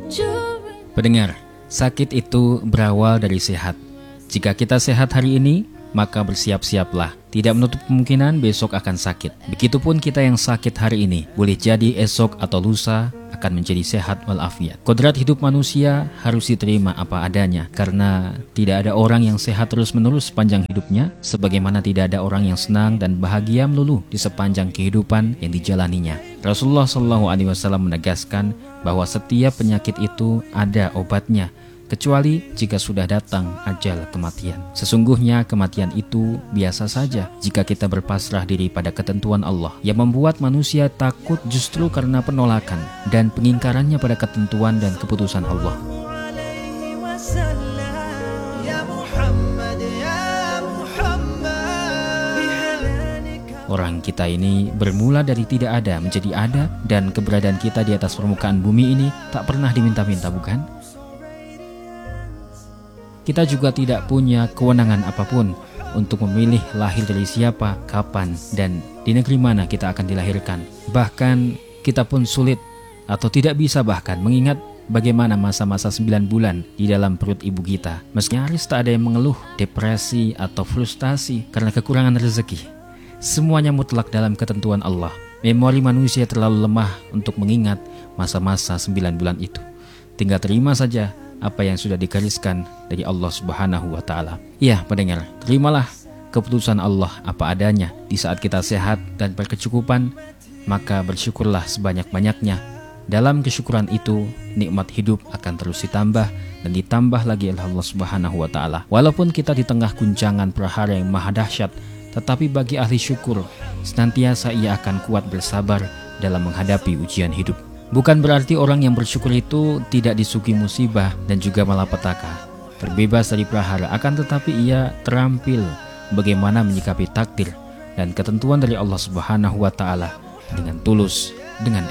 Pendengar, sakit itu berawal dari sehat. Jika kita sehat hari ini, maka bersiap-siaplah. Tidak menutup kemungkinan besok akan sakit. Begitupun kita yang sakit hari ini, boleh jadi esok atau lusa akan menjadi sehat walafiat. Kodrat hidup manusia harus diterima apa adanya, karena tidak ada orang yang sehat terus-menerus sepanjang hidupnya, sebagaimana tidak ada orang yang senang dan bahagia melulu di sepanjang kehidupan yang dijalaninya. Rasulullah SAW menegaskan bahwa setiap penyakit itu ada obatnya, kecuali jika sudah datang ajal kematian. Sesungguhnya kematian itu biasa saja jika kita berpasrah diri pada ketentuan Allah. Yang membuat manusia takut justru karena penolakan dan pengingkarannya pada ketentuan dan keputusan Allah. Orang kita ini bermula dari tidak ada menjadi ada, dan keberadaan kita di atas permukaan bumi ini tak pernah diminta-minta, bukan? Kita juga tidak punya kewenangan apapun untuk memilih lahir dari siapa, kapan, dan di negeri mana kita akan dilahirkan. Bahkan kita pun sulit atau tidak bisa bahkan mengingat bagaimana masa-masa 9 bulan di dalam perut ibu kita. Meski nyaris tak ada yang mengeluh, depresi, atau frustasi karena kekurangan rezeki. Semuanya mutlak dalam ketentuan Allah. Memori manusia terlalu lemah untuk mengingat masa-masa 9 bulan itu. Tinggal terima saja apa yang sudah digariskan dari Allah Subhanahu wa Ta'ala. Ya, pendengar, terimalah keputusan Allah apa adanya. Di saat kita sehat dan berkecukupan, maka bersyukurlah sebanyak-banyaknya. Dalam kesyukuran itu, nikmat hidup akan terus ditambah dan ditambah lagi oleh Allah Subhanahu wa Ta'ala. Walaupun kita di tengah guncangan prahara yang maha dahsyat, tetapi bagi ahli syukur, senantiasa ia akan kuat bersabar dalam menghadapi ujian hidup. Bukan berarti orang yang bersyukur itu tidak disuguhi musibah dan juga malapetaka, terbebas dari prahara, akan tetapi ia terampil bagaimana menyikapi takdir dan ketentuan dari Allah Subhanahu wa Ta'ala dengan tulus, dengan